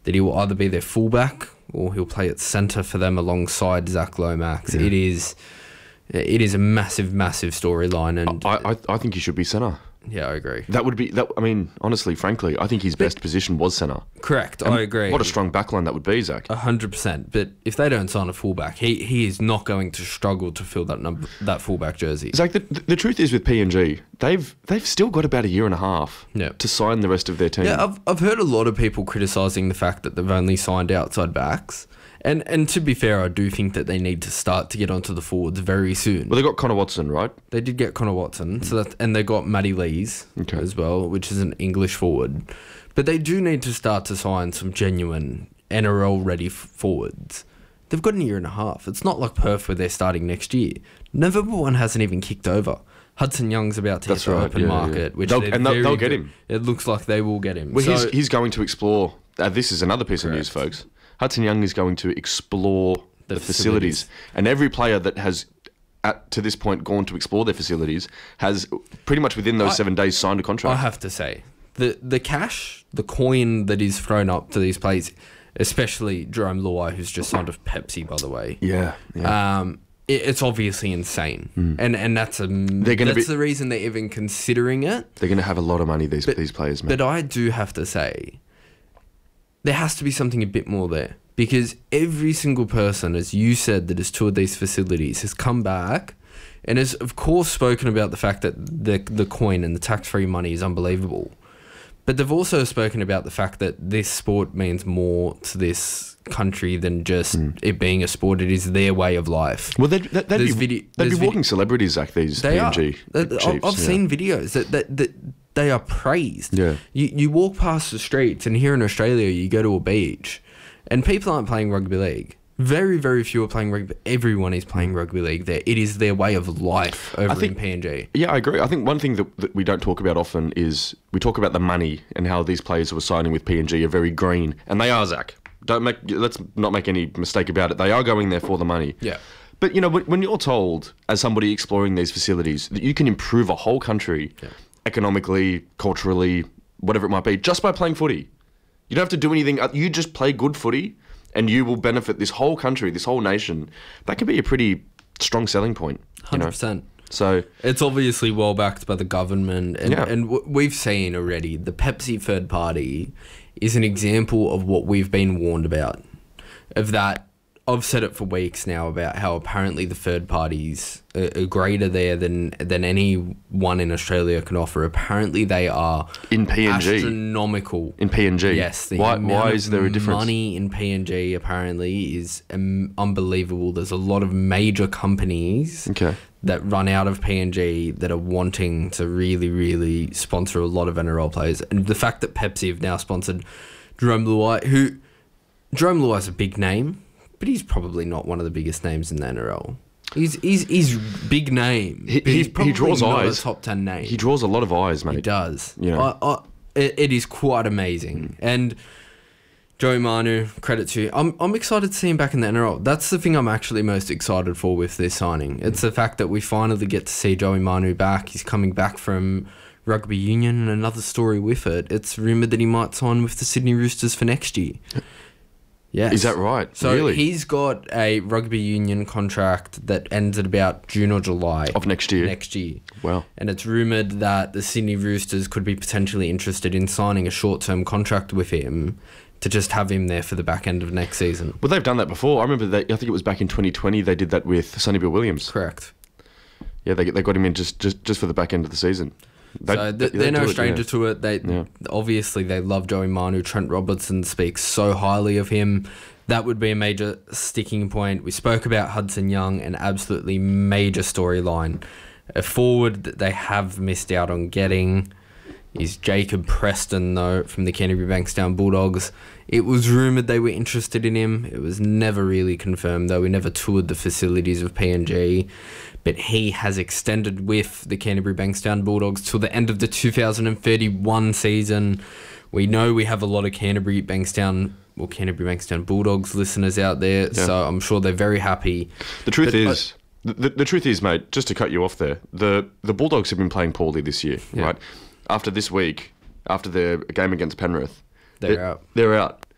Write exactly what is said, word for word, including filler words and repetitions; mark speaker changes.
Speaker 1: that he will either be their fullback or he'll play at centre for them alongside Zach Lomax. Yeah. It is it is a massive, massive storyline. And
Speaker 2: I, I, I think he should be centre.
Speaker 1: Yeah, I agree.
Speaker 2: That would be that. I mean, honestly, frankly, I think his but, best position was centre.
Speaker 1: Correct, and I agree.
Speaker 2: What a strong backline that would be, Zach.
Speaker 1: A hundred percent. But if they don't sign a fullback, he he is not going to struggle to fill that number that fullback jersey.
Speaker 2: Zach, the, the truth is with P N G, they've they've still got about a year and a half
Speaker 1: yep.
Speaker 2: to sign the rest of their team.
Speaker 1: Yeah, I've I've heard a lot of people criticising the fact that they've only signed outside backs. And and to be fair, I do think that they need to start to get onto the forwards very soon.
Speaker 2: Well, they got Connor Watson, right?
Speaker 1: They did get Connor Watson, so that and they got Matty Lees
Speaker 2: okay.
Speaker 1: as well, which is an English forward. But they do need to start to sign some genuine N R L-ready f- forwards. They've got a year and a half. It's not like Perth where they're starting next year. November first hasn't even kicked over. Hudson Young's about to
Speaker 2: That's
Speaker 1: hit the
Speaker 2: right,
Speaker 1: open
Speaker 2: yeah,
Speaker 1: market,
Speaker 2: yeah.
Speaker 1: which
Speaker 2: they'll,
Speaker 1: they're
Speaker 2: and they'll,
Speaker 1: very
Speaker 2: they'll get
Speaker 1: good.
Speaker 2: him.
Speaker 1: It looks like they will get him.
Speaker 2: Well,
Speaker 1: so,
Speaker 2: he's he's going to explore. Uh, this is another piece
Speaker 1: Correct.
Speaker 2: of news, folks. Hudson Young is going to explore the, the facilities. facilities, and every player that has, at to this point, gone to explore their facilities has pretty much within those I, seven days signed a contract.
Speaker 1: I have to say, the the cash, the coin that is thrown up to these players, especially Jerome Luai, who's just signed with Pepsi, by the way.
Speaker 2: Yeah, yeah.
Speaker 1: Um, it, it's obviously insane, mm. and and that's a
Speaker 2: they're
Speaker 1: that's
Speaker 2: be,
Speaker 1: the reason they're even considering it.
Speaker 2: They're going to have a lot of money. These
Speaker 1: but,
Speaker 2: these players, man.
Speaker 1: But I do have to say, there has to be something a bit more there. Because every single person, as you said, that has toured these facilities has come back and has, of course, spoken about the fact that the the coin and the tax-free money is unbelievable. But they've also spoken about the fact that this sport means more to this country than just mm. it being a sport. It is their way of life.
Speaker 2: Well, they'd, they'd, be,
Speaker 1: video,
Speaker 2: they'd be walking video, celebrities, Zach, these
Speaker 1: they
Speaker 2: P N G
Speaker 1: are.
Speaker 2: Chiefs.
Speaker 1: I've
Speaker 2: yeah.
Speaker 1: seen videos that, that, that they are praised.
Speaker 2: Yeah.
Speaker 1: You, you walk past the streets, and here in Australia, you go to a beach, and people aren't playing rugby league. Very, very few are playing rugby. Everyone is playing rugby league there. It is their way of life over
Speaker 2: think,
Speaker 1: in P N G.
Speaker 2: Yeah, I agree. I think one thing that, that we don't talk about often is we talk about the money and how these players who are signing with P N G are very green. And they are, Zach. Don't make, let's not make any mistake about it. They are going there for the money.
Speaker 1: Yeah.
Speaker 2: But, you know, when you're told, as somebody exploring these facilities, that you can improve a whole country yeah. economically, culturally, whatever it might be, just by playing footy. You don't have to do anything. You just play good footy and you will benefit this whole country, this whole nation. That could be a pretty strong selling point.
Speaker 1: one hundred percent.
Speaker 2: You know? So
Speaker 1: it's obviously well backed by the government. And,
Speaker 2: yeah.
Speaker 1: and w- we've seen already, the Pepsi third party is an example of what we've been warned about. Of that, I've said it for weeks now about how apparently the third parties are, are greater there than than anyone in Australia can offer. Apparently they are
Speaker 2: in P N G.
Speaker 1: Astronomical.
Speaker 2: In P N G?
Speaker 1: Yes. The
Speaker 2: why,
Speaker 1: amount
Speaker 2: why is there a difference?
Speaker 1: Money in P N G apparently is um, unbelievable. There's a lot of major companies
Speaker 2: okay.
Speaker 1: that run out of P N G that are wanting to really, really sponsor a lot of N R L players. And the fact that Pepsi have now sponsored Jerome Luai, who... Jerome Luai is a big name, but he's probably not one of the biggest names in the N R L. He's he's he's big name.
Speaker 2: He,
Speaker 1: he's
Speaker 2: he,
Speaker 1: probably
Speaker 2: he draws
Speaker 1: not
Speaker 2: eyes.
Speaker 1: a top ten name.
Speaker 2: He draws a lot of eyes, mate.
Speaker 1: He does.
Speaker 2: You know.
Speaker 1: I, I, it, it is quite amazing. And Joey Manu, credit to you. I'm I'm excited to see him back in the N R L. That's the thing I'm actually most excited for with this signing. It's the fact that we finally get to see Joey Manu back. He's coming back from rugby union, and another story with it. It's rumoured that he might sign with the Sydney Roosters for next year. Yes.
Speaker 2: Is that right?
Speaker 1: So
Speaker 2: really?
Speaker 1: He's got a rugby union contract that ends at about June or July.
Speaker 2: Of next year?
Speaker 1: Next year.
Speaker 2: Wow.
Speaker 1: And it's rumoured that the Sydney Roosters could be potentially interested in signing a short-term contract with him to just have him there for the back end of next season.
Speaker 2: Well, they've done that before. I remember that, I think it was back in twenty twenty, they did that with Sonny Bill Williams.
Speaker 1: Correct.
Speaker 2: Yeah, they they got him in just, just, just for the back end of the season.
Speaker 1: They'd, so they're they no stranger
Speaker 2: it, yeah.
Speaker 1: to it. They yeah. Obviously, they love Joey Manu. Trent Robertson speaks so highly of him. That would be a major sticking point. We spoke about Hudson Young, an absolutely major storyline. A forward that they have missed out on getting is Jacob Preston, though, from the Canterbury Bankstown Bulldogs. It was rumoured they were interested in him. It was never really confirmed, though. We never toured the facilities of P N G. But he has extended with the Canterbury Bankstown Bulldogs till the end of the two thousand thirty-one season. We know we have a lot of Canterbury Bankstown or Canterbury Bankstown Bulldogs listeners out there, yeah. so I'm sure they're very happy.
Speaker 2: The truth
Speaker 1: but,
Speaker 2: is... Uh, The, the truth is, mate, just to cut you off there, the, the Bulldogs have been playing poorly this year, yeah. right? After this week, after their game against Penrith,
Speaker 1: they're, they're out.
Speaker 2: They're out.